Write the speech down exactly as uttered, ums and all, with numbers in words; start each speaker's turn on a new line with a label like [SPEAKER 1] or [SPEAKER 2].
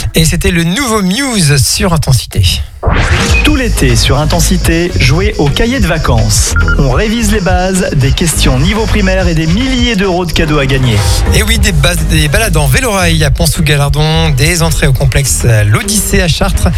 [SPEAKER 1] Et c'était le nouveau Muse sur Intensité.
[SPEAKER 2] Tout l'été sur Intensité, jouez au cahier de vacances. On révise les bases, des questions niveau primaire et des milliers d'euros de cadeaux à gagner.
[SPEAKER 1] Et oui, des, bases, des balades en vélo-rail à Pont-sous-Galardon, des entrées au complexe L'Odyssée à Chartres.